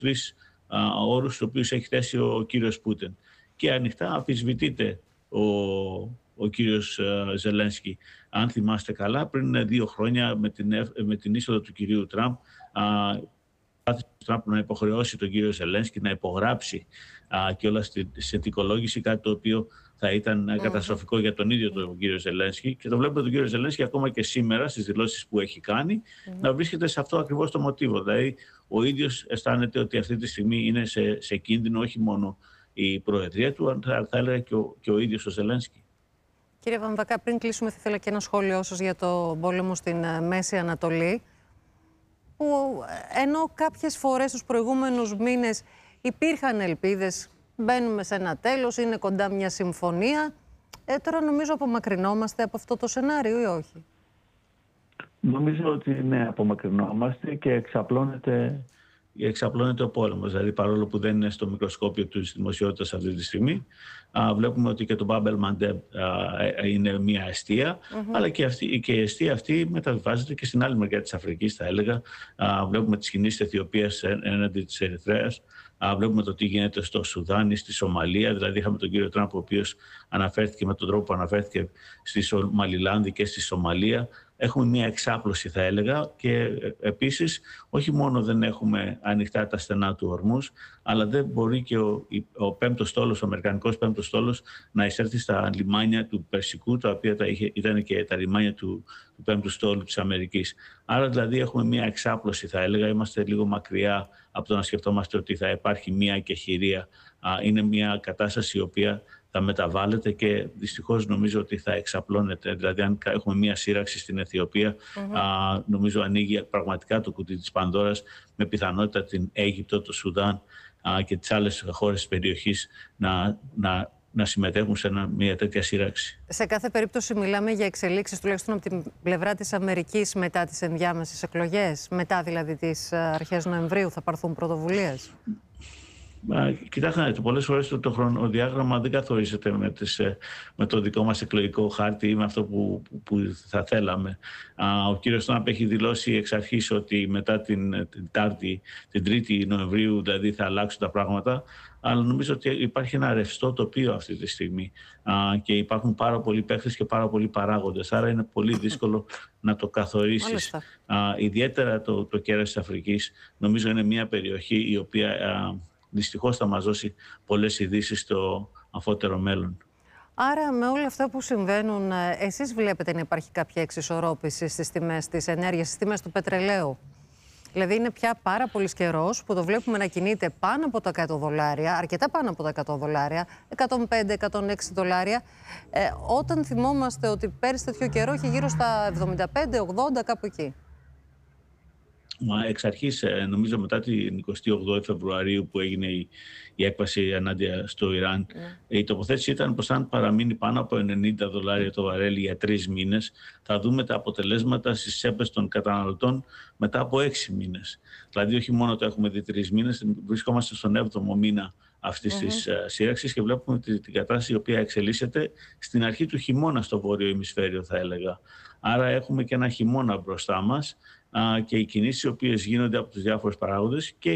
τρεις όρους τους οποίους έχει θέσει ο κύριος Πούτιν. Και ανοιχτά αμφισβητείται ο κύριος Ζελένσκι. Αν θυμάστε καλά, πριν 2 χρόνια με την είσοδο του κυρίου Τραμπ, ο Τραμπ να υποχρεώσει τον κύριο Ζελένσκι να υπογράψει και όλα στη συνθηκολόγηση, κάτι το οποίο θα ήταν καταστροφικό για τον ίδιο τον κύριο Ζελένσκι. Και το βλέπουμε τον κύριο Ζελένσκι ακόμα και σήμερα στις δηλώσεις που έχει κάνει να βρίσκεται σε αυτό ακριβώς το μοτίβο. Δηλαδή, ο ίδιος αισθάνεται ότι αυτή τη στιγμή είναι σε κίνδυνο όχι μόνο η προεδρία του, αλλά θα έλεγα και ο ίδιος ο Ζελένσκι. Κύριε Βαμβακά, πριν κλείσουμε, θα ήθελα και ένα σχόλιο σας για το πόλεμο στην Μέση Ανατολή, που ενώ κάποιες φορές τους προηγούμενους μήνες υπήρχαν ελπίδες, μπαίνουμε σε ένα τέλος, είναι κοντά μια συμφωνία, τώρα νομίζω απομακρυνόμαστε από αυτό το σενάριο ή όχι? Νομίζω ότι ναι, απομακρυνόμαστε και εξαπλώνεται ο πόλεμος. Δηλαδή, παρόλο που δεν είναι στο μικροσκόπιο της δημοσιότητας αυτή τη στιγμή, βλέπουμε ότι και το Μπάμπ Μαντέμ είναι μια αιστεία, αλλά και η αιστεία αυτή μεταβιβάζεται και στην άλλη μεριά της Αφρικής, θα έλεγα. Βλέπουμε τις κινήσεις της Αιθιοπίας έναντι της Ερυθρέας. Βλέπουμε το τι γίνεται στο Σουδάν ή στη Σομαλία. Δηλαδή, είχαμε τον κύριο Τραμπ, ο οποίος αναφέρθηκε με τον τρόπο που αναφέρθηκε στη Σομαλιλάνδη και στη Σομαλία. Έχουμε μια εξάπλωση, θα έλεγα, και επίσης όχι μόνο δεν έχουμε ανοιχτά τα στενά του Ορμούς, αλλά δεν μπορεί και ο πέμπτος στόλος, ο αμερικανικός πέμπτος στόλος, να εισέλθει στα λιμάνια του Περσικού, τα οποία ήταν και τα λιμάνια του πέμπτου στόλου της Αμερικής. Άρα δηλαδή έχουμε μια εξάπλωση, θα έλεγα. Είμαστε λίγο μακριά από το να σκεφτόμαστε ότι θα υπάρχει μια εκεχηρία. Είναι μια κατάσταση η οποία θα μεταβάλλεται και δυστυχώς νομίζω ότι θα εξαπλώνεται. Δηλαδή, αν έχουμε μία σύραξη στην Αιθιοπία, νομίζω ανοίγει πραγματικά το κουτί της Πανδώρας, με πιθανότητα την Αίγυπτο, το Σουδάν και τις άλλες χώρες της περιοχής να συμμετέχουν σε μία τέτοια σύραξη. Σε κάθε περίπτωση μιλάμε για εξελίξεις, τουλάχιστον από την πλευρά της Αμερικής, μετά τις ενδιάμεσες εκλογές, μετά δηλαδή τις αρχές Νοεμβρίου θα πάρθουν πρωτοβουλίες. Κοιτάξτε, πολλές φορές το χρονοδιάγραμμα δεν καθορίζεται με το δικό μας εκλογικό χάρτη ή με αυτό που θα θέλαμε. Ο κύριος Τραμπ έχει δηλώσει εξ αρχής ότι μετά την 3η Νοεμβρίου δηλαδή θα αλλάξουν τα πράγματα, αλλά νομίζω ότι υπάρχει ένα ρευστό τοπίο αυτή τη στιγμή και υπάρχουν πάρα πολλοί παίχτες και πάρα πολλοί παράγοντες, άρα είναι πολύ δύσκολο να το καθορίσεις. Ιδιαίτερα το κέρας της Αφρικής νομίζω είναι μια περιοχή η οποία δυστυχώς θα μας δώσει πολλές ειδήσεις στο αμφότερο μέλλον. Άρα με όλα αυτά που συμβαίνουν, εσείς βλέπετε να υπάρχει κάποια εξισορρόπηση στις τιμές της ενέργειας, στις τιμές του πετρελαίου? Δηλαδή είναι πια πάρα πολύ καιρός που το βλέπουμε να κινείται πάνω από τα $100, αρκετά πάνω από τα $100, $105-106. Όταν θυμόμαστε ότι πέρυσι τέτοιο καιρό είχε γύρω στα 75-80, κάπου εκεί. Μα εξ αρχής, νομίζω μετά την 28η Φεβρουαρίου που έγινε η έκβαση ενάντια στο Ιράν, η τοποθέτηση ήταν πως αν παραμείνει πάνω από $90 το βαρέλι για 3 μήνες, θα δούμε τα αποτελέσματα στις τσέπες των καταναλωτών μετά από 6 μήνες. Δηλαδή όχι μόνο το έχουμε δει 3 μήνες, βρισκόμαστε στον 7ο μήνα αυτής της σύραξης και βλέπουμε την κατάσταση η οποία εξελίσσεται στην αρχή του χειμώνα στο βόρειο ημισφαίριο, θα έλεγα. Άρα έχουμε και ένα χειμώνα μπροστά μας και οι κινήσεις οι οποίες γίνονται από τους διάφορους παράγοντες και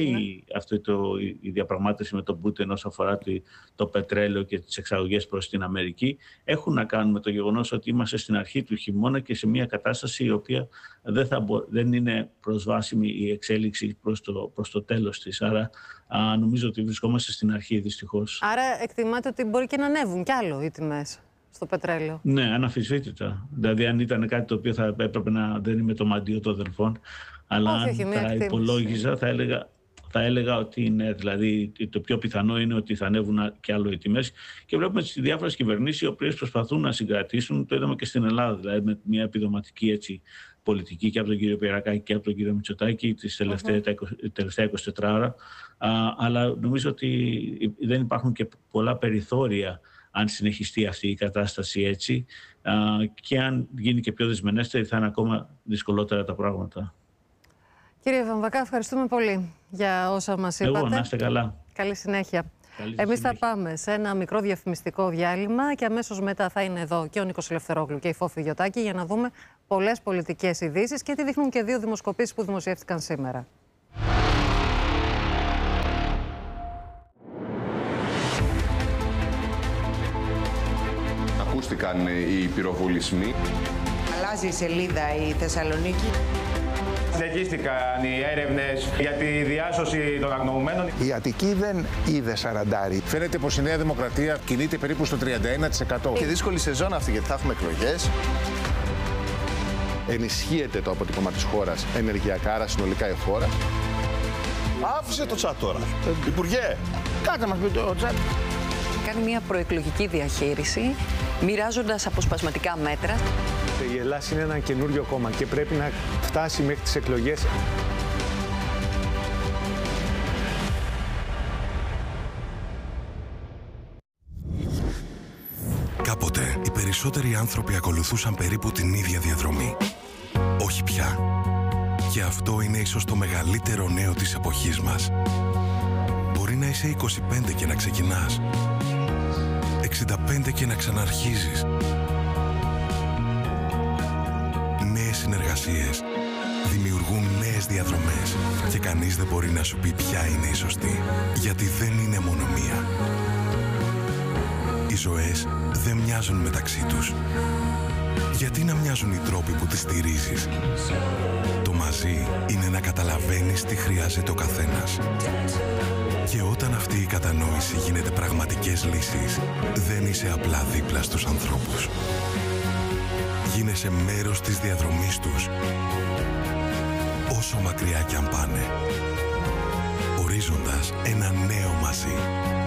η διαπραγμάτευση με τον Πούτιν όσον αφορά το πετρέλαιο και τις εξαγωγές προς την Αμερική έχουν να κάνουν με το γεγονός ότι είμαστε στην αρχή του χειμώνα και σε μια κατάσταση η οποία δεν είναι προσβάσιμη η εξέλιξη προς το τέλος της. Άρα νομίζω ότι βρισκόμαστε στην αρχή, δυστυχώς. Άρα εκτιμάτε ότι μπορεί και να ανέβουν κι άλλο οι τιμές στο πετρέλαιο? Ναι, αναμφισβήτητα. Δηλαδή, αν ήταν κάτι το οποίο θα έπρεπε να δεν είναι το μαντίο των αδελφών, αλλά αν τα υπολόγιζα, θα έλεγα ότι είναι, δηλαδή, το πιο πιθανό είναι ότι θα ανέβουν και άλλο οι τιμές. Και βλέπουμε τις διάφορες κυβερνήσεις οι οποίες προσπαθούν να συγκρατήσουν. Το είδαμε και στην Ελλάδα, δηλαδή, με μια επιδοματική πολιτική και από τον κύριο Πιερακάκη και από τον κύριο Μητσοτάκη τις τελευταία 24 ώρα. Αλλά νομίζω ότι δεν υπάρχουν και πολλά περιθώρια αν συνεχιστεί αυτή η κατάσταση έτσι και αν γίνει και πιο δυσμενέστερη θα είναι ακόμα δυσκολότερα τα πράγματα. Κύριε Βαμβακά, ευχαριστούμε πολύ για όσα μας είπατε. Εγώ, να είστε καλά. Καλή συνέχεια. Εμείς θα πάμε σε ένα μικρό διαφημιστικό διάλειμμα και αμέσως μετά θα είναι εδώ και ο Νίκος Ελευθερόγλου και η Φόφη Γιωτάκη για να δούμε πολλές πολιτικές ειδήσεις και τι δείχνουν και 2 δημοσκοπήσεις που δημοσιεύτηκαν σήμερα. συνεχίστηκαν οι πυροβολισμοί. Αλλάζει η σελίδα η Θεσσαλονίκη. Συνεχίστηκαν οι έρευνες για τη διάσωση των αγνοωμένων. Η Αττική δεν είδε σαραντάρι. Φαίνεται πως η Νέα Δημοκρατία κινείται περίπου στο 31%. Και δύσκολη σεζόν αυτή, γιατί θα έχουμε εκλογές. Ενισχύεται το αποτύπωμα της χώρας ενεργειακά, άρα συνολικά η χώρα. Άφησε το τσάτ τώρα. Υπουργέ, κάτσε μας πει το τσάτ. Κάνει μια προεκλογική διαχείριση, μοιράζοντας αποσπασματικά μέτρα. Η Ελλάδα είναι ένα καινούριο κόμμα και πρέπει να φτάσει μέχρι τις εκλογές. Κάποτε οι περισσότεροι άνθρωποι ακολουθούσαν περίπου την ίδια διαδρομή. Όχι πια. Και αυτό είναι ίσως το μεγαλύτερο νέο της εποχής μας. Μπορεί να είσαι 25 και να ξεκινάς. 65 και να ξαναρχίζεις. Νέες συνεργασίες δημιουργούν νέες διαδρομές και κανείς δεν μπορεί να σου πει ποια είναι η σωστή, γιατί δεν είναι μόνο μία. Οι ζωές δεν μοιάζουν μεταξύ τους. Γιατί να μοιάζουν οι τρόποι που τις στηρίζεις? Το μαζί είναι να καταλαβαίνεις τι χρειάζεται ο καθένας. Και όταν αυτή η κατανόηση γίνεται πραγματικές λύσεις, δεν είσαι απλά δίπλα στους ανθρώπους. Γίνεσαι μέρος της διαδρομής τους, όσο μακριά κι αν πάνε. Ορίζοντας ένα νέο μαζί.